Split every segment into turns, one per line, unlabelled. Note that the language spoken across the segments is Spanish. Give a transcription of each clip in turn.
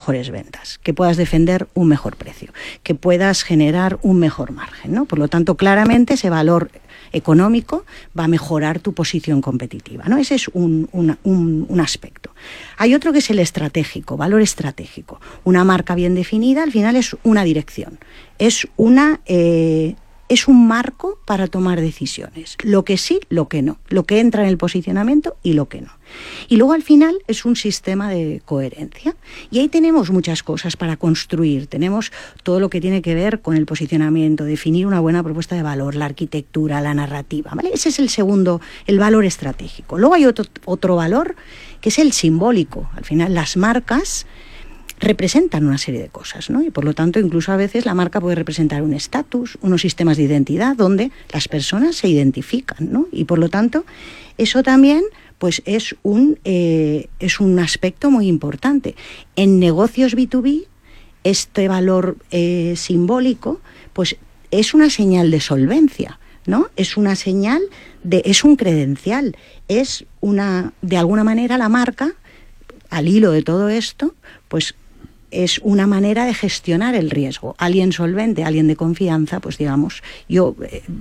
mejores ventas, que puedas defender un mejor precio, que puedas generar un mejor margen, ¿no? Por lo tanto, claramente ese valor económico va a mejorar tu posición competitiva, ¿no? Ese es un aspecto. Hay otro que es el estratégico, valor estratégico. Una marca bien definida al final es una dirección, es un marco para tomar decisiones, lo que sí, lo que no, lo que entra en el posicionamiento y lo que no. Y luego al final es un sistema de coherencia. Y ahí tenemos muchas cosas para construir. Tenemos todo lo que tiene que ver con el posicionamiento, definir una buena propuesta de valor, la arquitectura, la narrativa, ¿vale? Ese es el segundo, el valor estratégico. Luego hay otro valor que es el simbólico. Al final las marcas representan una serie de cosas, ¿no? Y por lo tanto, incluso a veces la marca puede representar un estatus, unos sistemas de identidad donde las personas se identifican, ¿no? Y por lo tanto, eso también pues es un aspecto muy importante. En negocios B2B, este valor simbólico pues es una señal de solvencia, ¿no? Es una señal es un credencial, de alguna manera la marca, al hilo de todo esto, pues es una manera de gestionar el riesgo. Alguien solvente, alguien de confianza, pues digamos, yo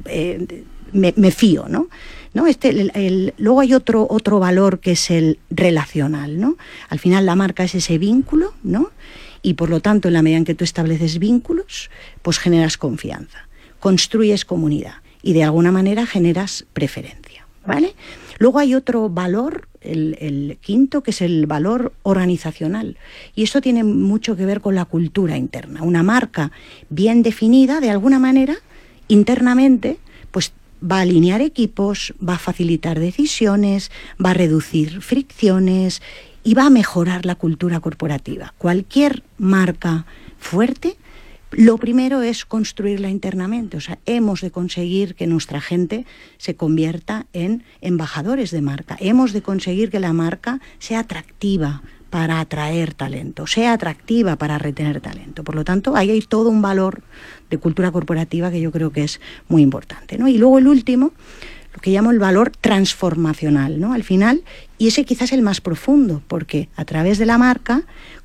me fío, ¿no? Luego hay otro valor que es el relacional, ¿no? Al final la marca es ese vínculo, ¿no? Y por lo tanto, en la medida en que tú estableces vínculos, pues generas confianza, construyes comunidad y de alguna manera generas preferencia, ¿vale? Luego hay otro valor, el quinto, que es el valor organizacional. Y esto tiene mucho que ver con la cultura interna. Una marca bien definida, de alguna manera, internamente, pues va a alinear equipos, va a facilitar decisiones, va a reducir fricciones y va a mejorar la cultura corporativa. Cualquier marca fuerte, lo primero es construirla internamente. O sea, hemos de conseguir que nuestra gente se convierta en embajadores de marca. Hemos de conseguir que la marca sea atractiva para atraer talento, sea atractiva para retener talento. Por lo tanto, ahí hay todo un valor de cultura corporativa que yo creo que es muy importante, ¿no? Y luego el último, lo que llamo el valor transformacional, ¿no? Al final, y ese quizás es el más profundo, porque a través de la marca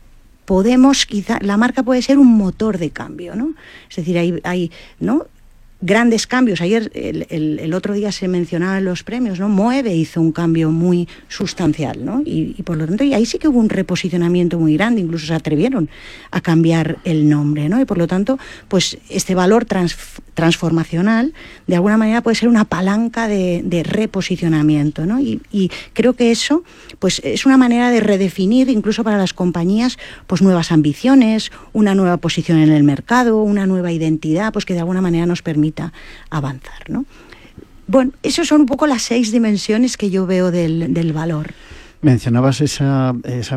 la marca puede ser un motor de cambio, ¿no? Es decir, hay ¿no? grandes cambios. Ayer, el otro día se mencionaba en los premios, ¿no? Moeve hizo un cambio muy sustancial, ¿no? Y por lo tanto, y ahí sí que hubo un reposicionamiento muy grande, incluso se atrevieron a cambiar el nombre, ¿no? Y por lo tanto, pues este valor transformacional, de alguna manera puede ser una palanca de reposicionamiento, ¿no? Y creo que eso, pues es una manera de redefinir, incluso para las compañías, pues nuevas ambiciones, una nueva posición en el mercado, una nueva identidad, pues que de alguna manera nos permita avanzar, ¿no? Bueno, esas son un poco las 6 dimensiones que yo veo del valor.
Mencionabas esa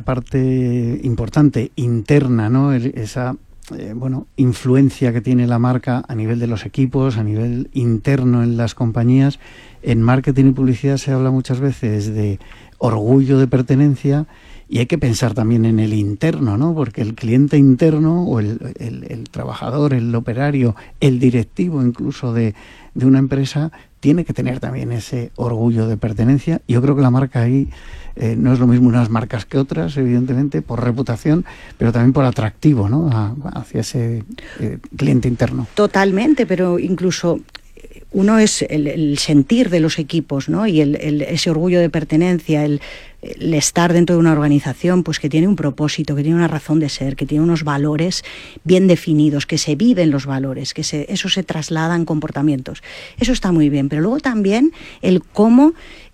parte importante, interna, ¿no? Esa influencia que tiene la marca a nivel de los equipos, a nivel interno en las compañías. En marketing y publicidad se habla muchas veces de orgullo de pertenencia. Y hay que pensar también en el interno, ¿no? Porque el cliente interno o el trabajador, el operario, el directivo incluso de una empresa tiene que tener también ese orgullo de pertenencia. Yo creo que la marca ahí no es lo mismo unas marcas que otras, evidentemente, por reputación, pero también por atractivo, ¿no? Hacia ese cliente interno.
Totalmente, pero incluso uno es el sentir de los equipos, ¿no? Y ese orgullo de pertenencia, el estar dentro de una organización pues que tiene un propósito, que tiene una razón de ser, que tiene unos valores bien definidos, que se viven los valores, que eso se traslada en comportamientos. Eso está muy bien, pero luego también el cómo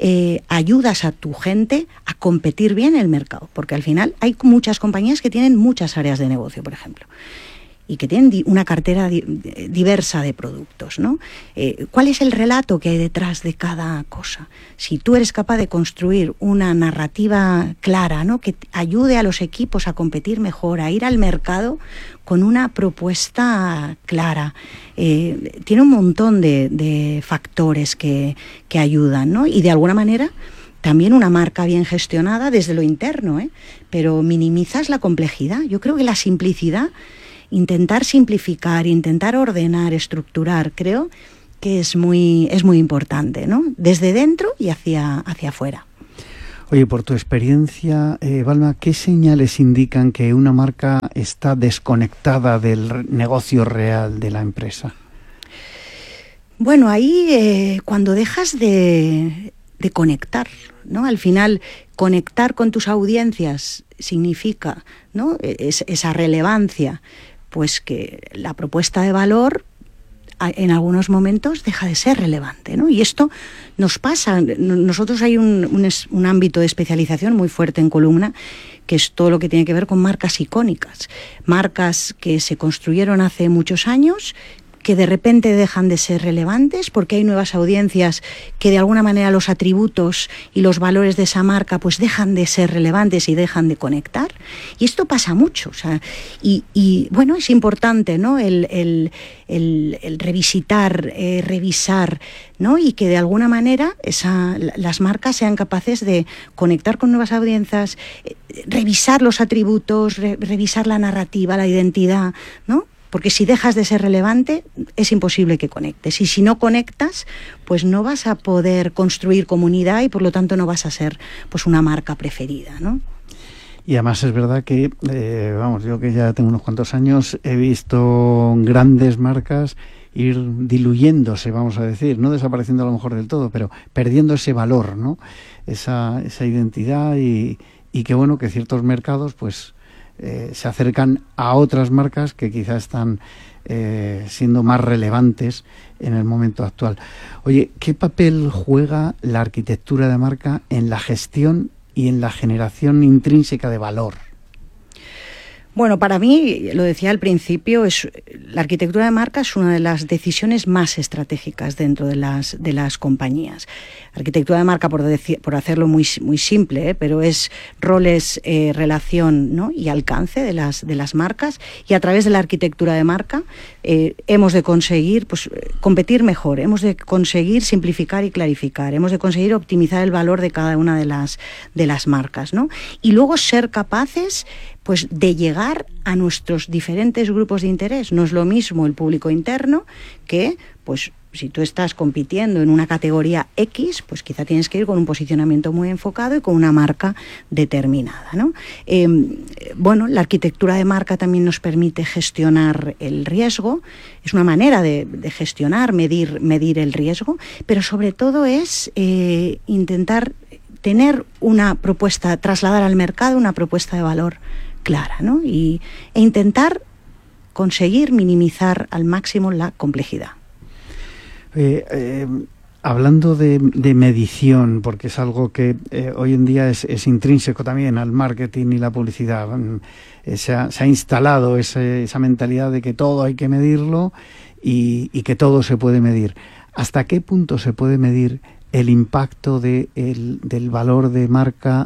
ayudas a tu gente a competir bien en el mercado, porque al final hay muchas compañías que tienen muchas áreas de negocio, por ejemplo, y que tienen una cartera diversa de productos, ¿no? ¿Cuál es el relato que hay detrás de cada cosa? Si tú eres capaz de construir una narrativa clara, ¿no? Que ayude a los equipos a competir mejor, a ir al mercado con una propuesta clara, tiene un montón de factores que ayudan, ¿no? Y de alguna manera también una marca bien gestionada desde lo interno, pero minimizas la complejidad. Yo creo que la simplicidad, intentar simplificar, intentar ordenar, estructurar, creo que es muy importante, ¿no? Desde dentro y hacia afuera.
Oye, por tu experiencia, Balma, ¿qué señales indican que una marca está desconectada del negocio real de la empresa?
Bueno, ahí cuando dejas de conectar, ¿no? Al final, conectar con tus audiencias significa, ¿no?, esa relevancia, pues que la propuesta de valor en algunos momentos deja de ser relevante, ¿no? Y esto nos pasa. Nosotros hay un ámbito de especialización muy fuerte en Columna, que es todo lo que tiene que ver con marcas icónicas, marcas que se construyeron hace muchos años, que de repente dejan de ser relevantes porque hay nuevas audiencias que de alguna manera los atributos y los valores de esa marca pues dejan de ser relevantes y dejan de conectar. Y esto pasa mucho, o sea, y bueno, es importante, ¿no?, el revisitar, revisar, ¿no?, y que de alguna manera las marcas sean capaces de conectar con nuevas audiencias, revisar los atributos, revisar la narrativa, la identidad, ¿no? Porque si dejas de ser relevante, es imposible que conectes. Y si no conectas, pues no vas a poder construir comunidad y por lo tanto no vas a ser pues una marca preferida, ¿no?
Y además es verdad que, yo que ya tengo unos cuantos años, he visto grandes marcas ir diluyéndose, vamos a decir, no desapareciendo a lo mejor del todo, pero perdiendo ese valor, ¿no? Esa identidad y que bueno, que ciertos mercados pues se acercan a otras marcas que quizás están siendo más relevantes en el momento actual. Oye, ¿qué papel juega la arquitectura de marca en la gestión y en la generación intrínseca de valor?
Bueno, para mí, lo decía al principio, la arquitectura de marca es una de las decisiones más estratégicas dentro de las compañías. Arquitectura de marca, por hacerlo muy simple, pero es roles, relación, ¿no?, y alcance de las marcas, y a través de la arquitectura de marca hemos de conseguir pues competir mejor, hemos de conseguir simplificar y clarificar, hemos de conseguir optimizar el valor de cada una de las marcas, ¿no? Y luego ser capaces pues de llegar a nuestros diferentes grupos de interés. No es lo mismo el público interno que, pues, si tú estás compitiendo en una categoría X, pues quizá tienes que ir con un posicionamiento muy enfocado y con una marca determinada, ¿no? Bueno, la arquitectura de marca también nos permite gestionar el riesgo. Es una manera de gestionar, medir el riesgo, pero sobre todo es intentar tener una propuesta, trasladar al mercado una propuesta de valor clara, ¿no? E intentar conseguir minimizar al máximo la complejidad.
Hablando de medición, porque es algo que hoy en día es intrínseco también al marketing y la publicidad, se ha instalado esa mentalidad de que todo hay que medirlo y que todo se puede medir. ¿Hasta qué punto se puede medir el impacto del valor de marca,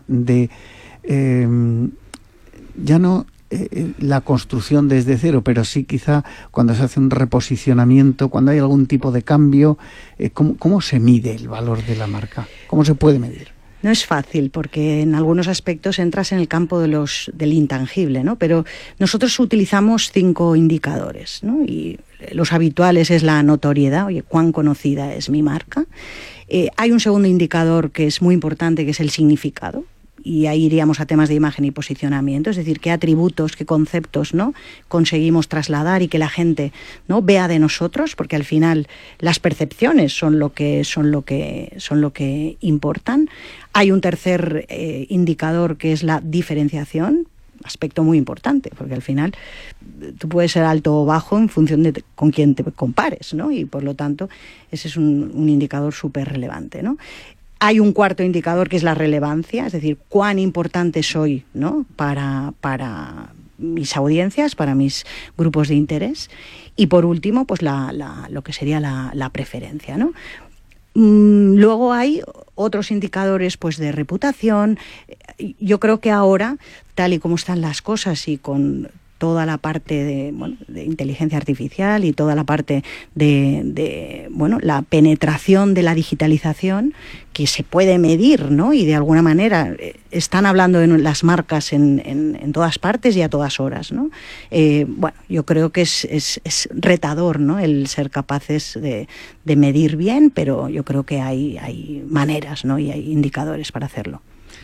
ya no la construcción desde cero, pero sí quizá cuando se hace un reposicionamiento, cuando hay algún tipo de cambio? ¿Cómo se mide el valor de la marca? ¿Cómo se puede medir?
No es fácil porque en algunos aspectos entras en el campo del intangible, ¿no? Pero nosotros utilizamos 5 indicadores, ¿no? Y los habituales es la notoriedad, oye, cuán conocida es mi marca. Hay un segundo indicador que es muy importante, que es el significado. Y ahí iríamos a temas de imagen y posicionamiento, es decir, qué atributos, qué conceptos, ¿no?, conseguimos trasladar y que la gente, ¿no?, vea de nosotros, porque al final las percepciones son lo que importan. Hay un tercer indicador que es la diferenciación, aspecto muy importante, porque al final tú puedes ser alto o bajo en función de con quién te compares, ¿no? Y por lo tanto ese es un indicador súper relevante, ¿no? Hay un cuarto indicador que es la relevancia, es decir, cuán importante soy, ¿no?, para mis audiencias, para mis grupos de interés. Y por último, pues lo que sería la preferencia, ¿no? Luego hay otros indicadores pues de reputación. Yo creo que ahora, tal y como están las cosas y con toda la parte de inteligencia artificial y toda la parte de la penetración de la digitalización que se puede medir, ¿no? Y de alguna manera están hablando de las marcas en todas partes y a todas horas, ¿no? Yo creo que es retador, ¿no?, el ser capaces de medir bien, pero yo creo que hay maneras, ¿no?, y hay indicadores para hacerlo.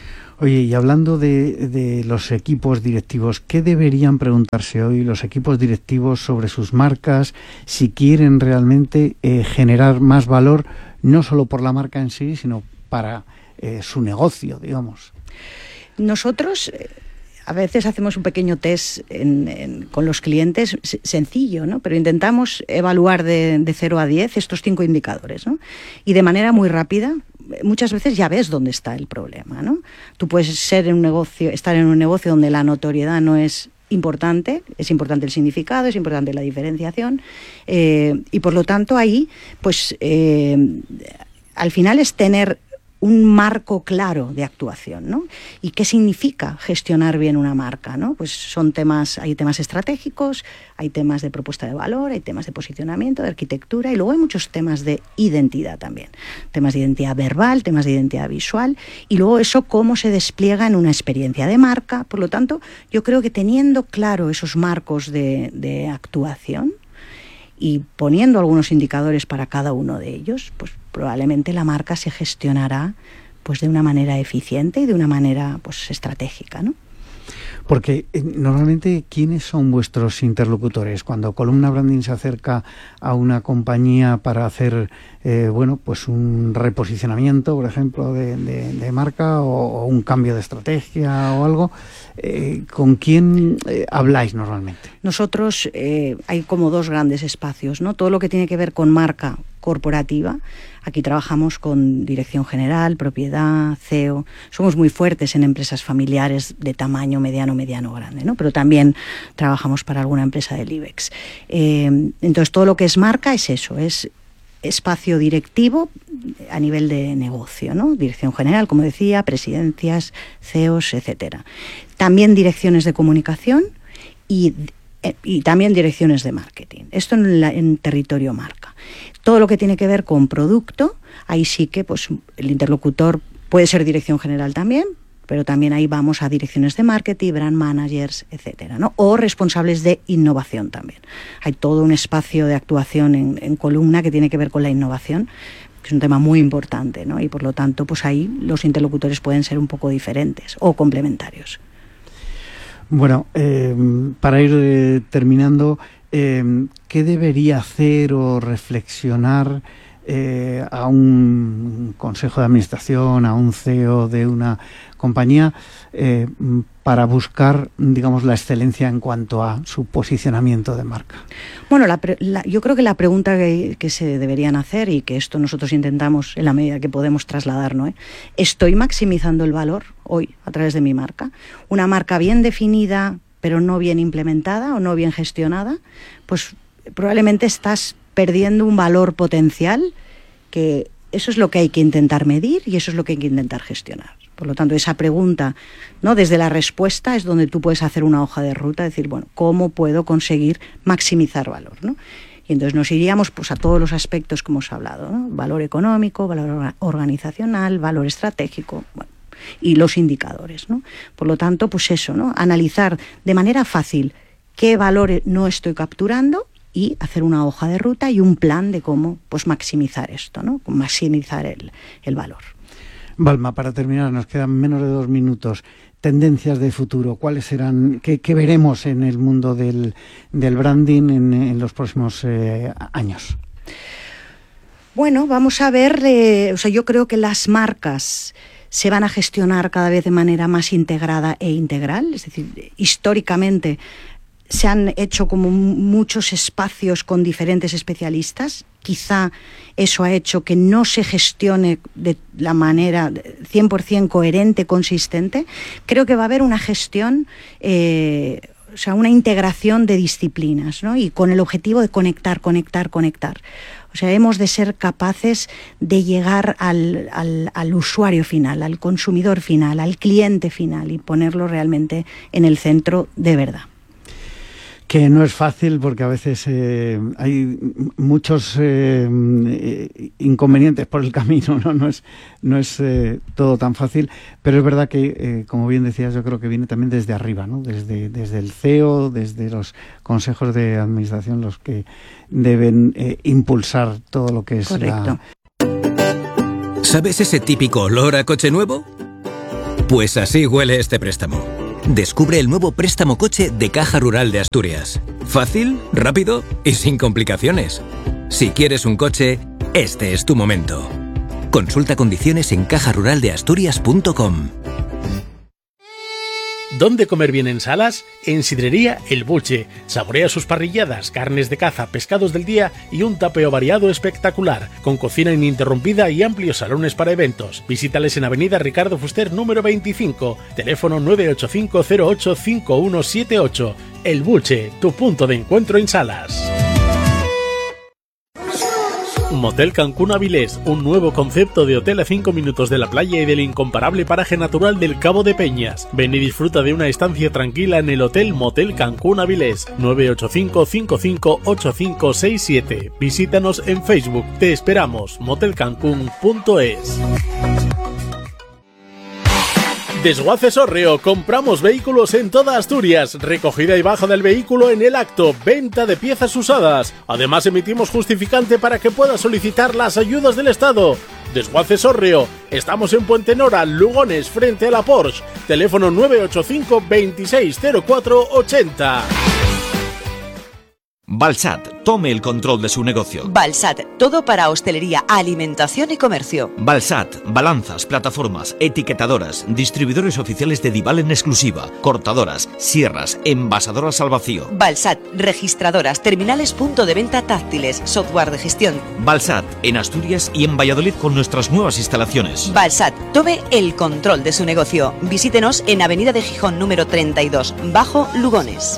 Oye, y hablando de los equipos directivos, ¿qué deberían preguntarse hoy los equipos directivos sobre sus marcas si quieren realmente generar más valor, no solo por la marca en sí, sino para su negocio, digamos?
Nosotros a veces hacemos un pequeño test con los clientes, sencillo, ¿no? Pero intentamos evaluar de 0 a 10 estos 5 indicadores, ¿no? Y de manera muy rápida, muchas veces ya ves dónde está el problema, ¿no? Tú puedes estar en un negocio donde la notoriedad no es importante, es importante el significado, es importante la diferenciación, y por lo tanto ahí, pues al final es tener un marco claro de actuación, ¿no? ¿Y qué significa gestionar bien una marca, ¿no? Pues hay temas estratégicos, hay temas de propuesta de valor, hay temas de posicionamiento, de arquitectura, y luego hay muchos temas de identidad también. Temas de identidad verbal, temas de identidad visual, y luego eso cómo se despliega en una experiencia de marca. Por lo tanto, yo creo que teniendo claro esos marcos de actuación y poniendo algunos indicadores para cada uno de ellos, pues probablemente la marca se gestionará pues de una manera eficiente y de una manera pues estratégica, ¿no?
Porque normalmente, ¿quiénes son vuestros interlocutores? Cuando Columna Branding se acerca a una compañía para hacer pues un reposicionamiento, por ejemplo, de marca o un cambio de estrategia o algo, ¿con quién habláis normalmente?
Nosotros hay como 2 grandes espacios, ¿no? Todo lo que tiene que ver con marca corporativa. Aquí trabajamos con dirección general, propiedad, CEO. Somos muy fuertes en empresas familiares de tamaño mediano, grande, ¿no? Pero también trabajamos para alguna empresa del IBEX. Entonces, todo lo que es marca es eso, es espacio directivo a nivel de negocio, ¿no? Dirección general, como decía, presidencias, CEOs, etcétera. También direcciones de comunicación y también direcciones de marketing. Esto en territorio marca. Todo lo que tiene que ver con producto, ahí sí que pues el interlocutor puede ser dirección general también, pero también ahí vamos a direcciones de marketing, brand managers, etcétera, ¿no? O responsables de innovación también. Hay todo un espacio de actuación en Columna que tiene que ver con la innovación, que es un tema muy importante, ¿no? Y por lo tanto, pues ahí los interlocutores pueden ser un poco diferentes o complementarios.
Bueno, para ir terminando, ¿qué debería hacer o reflexionar a un consejo de administración, a un CEO de una compañía, para buscar, digamos, la excelencia en cuanto a su posicionamiento de marca?
Bueno, yo creo que la pregunta que se deberían hacer, y que esto nosotros intentamos en la medida que podemos trasladar, ¿no? ¿Estoy maximizando el valor hoy a través de mi marca? Una marca bien definida, pero no bien implementada o no bien gestionada, pues probablemente estás perdiendo un valor potencial, que eso es lo que hay que intentar medir y eso es lo que hay que intentar gestionar. Por lo tanto, esa pregunta, ¿no? Desde la respuesta es donde tú puedes hacer una hoja de ruta, decir, bueno, ¿cómo puedo conseguir maximizar valor, ¿no? Y entonces nos iríamos pues a todos los aspectos que hemos hablado, ¿no? Valor económico, valor organizacional, valor estratégico, bueno, y los indicadores, ¿no? Por lo tanto, pues eso, ¿no? Analizar de manera fácil qué valores no estoy capturando y hacer una hoja de ruta y un plan de cómo pues maximizar esto, ¿no? Maximizar el valor.
Balma, para terminar, nos quedan menos de 2 minutos. Tendencias de futuro, ¿cuáles serán? ¿Qué veremos en el mundo del branding en los próximos años?
Bueno, vamos a ver, yo creo que las marcas se van a gestionar cada vez de manera más integrada e integral, es decir, históricamente se han hecho como muchos espacios con diferentes especialistas. Quizá eso ha hecho que no se gestione de la manera 100% coherente, consistente. Creo que va a haber una gestión, una integración de disciplinas, ¿no? Y con el objetivo de conectar. O sea, hemos de ser capaces de llegar al usuario final, al consumidor final, al cliente final y ponerlo realmente en el centro de verdad.
Que no es fácil porque a veces hay muchos inconvenientes por el camino, ¿no? No es todo tan fácil, pero es verdad que, como bien decías, yo creo que viene también desde arriba, ¿no? Desde el CEO, desde los consejos de administración, los que deben impulsar todo lo que es.
Correcto.
¿Sabes ese típico olor a coche nuevo? Pues así huele este préstamo. Descubre el nuevo préstamo coche de Caja Rural de Asturias. Fácil, rápido y sin complicaciones. Si quieres un coche, este es tu momento. Consulta condiciones en cajaruraldeasturias.com.
¿Dónde comer bien en Salas? En Sidrería El Buche. Saborea sus parrilladas, carnes de caza, pescados del día y un tapeo variado espectacular, con cocina ininterrumpida y amplios salones para eventos. Visítales en Avenida Ricardo Fuster número 25, teléfono 985085178. El Buche, tu punto de encuentro en Salas. Motel Cancún Avilés, un nuevo concepto de hotel a 5 minutos de la playa y del incomparable paraje natural del Cabo de Peñas. Ven y disfruta de una estancia tranquila en el Hotel Motel Cancún Avilés, 985-558567. Visítanos en Facebook. Te esperamos. motelcancún.es. Desguaces Hórreo, compramos vehículos en toda Asturias, recogida y baja del vehículo en el acto, venta de piezas usadas. Además emitimos justificante para que puedas solicitar las ayudas del Estado. Desguaces Hórreo, estamos en Puente Nora, Lugones, frente a la Porsche, teléfono 985 260480.
Balsat, tome el control de su negocio.
Balsat, todo para hostelería, alimentación y comercio.
Balsat, balanzas, plataformas, etiquetadoras, distribuidores oficiales de Dival en exclusiva, cortadoras, sierras, envasadoras al vacío.
Balsat, registradoras, terminales punto de venta táctiles, software de gestión.
Balsat, en Asturias y en Valladolid con nuestras nuevas instalaciones.
Balsat, tome el control de su negocio. Visítenos en Avenida de Gijón número 32, Bajo Lugones.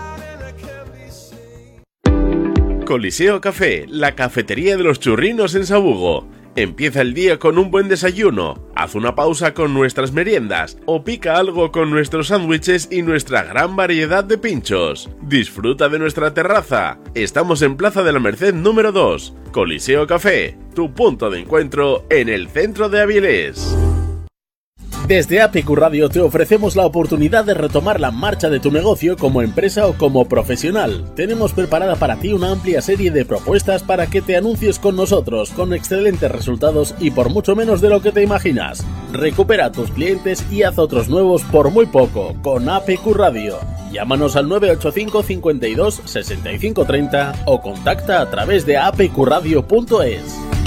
Coliseo Café, la cafetería de los churrinos en Sabugo. Empieza el día con un buen desayuno, haz una pausa con nuestras meriendas o pica algo con nuestros sándwiches y nuestra gran variedad de pinchos. Disfruta de nuestra terraza. Estamos en Plaza de la Merced número 2. Coliseo Café, tu punto de encuentro en el centro de Avilés.
Desde APQ Radio te ofrecemos la oportunidad de retomar la marcha de tu negocio como empresa o como profesional. Tenemos preparada para ti una amplia serie de propuestas para que te anuncies con nosotros, con excelentes resultados y por mucho menos de lo que te imaginas. Recupera a tus clientes y haz otros nuevos por muy poco, con APQ Radio. Llámanos al 985 52 65 30 o contacta a través de apqradio.es.